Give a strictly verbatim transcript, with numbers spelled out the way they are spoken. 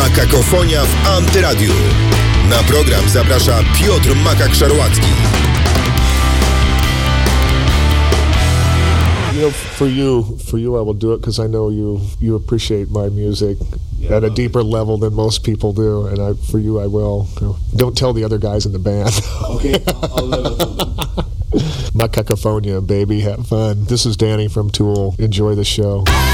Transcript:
Makakofonia w Antyradiu. Na program zaprasza Piotr Makak-Szarłacki. You know, for you, for you, I will do it because I know you you appreciate my music yeah, at a deeper level than most people do, and I, for you, I will. Don't tell the other guys in the band. Okay, I'll let them. Makakofonia, baby, have fun. This is Danny from Tool. Enjoy the show.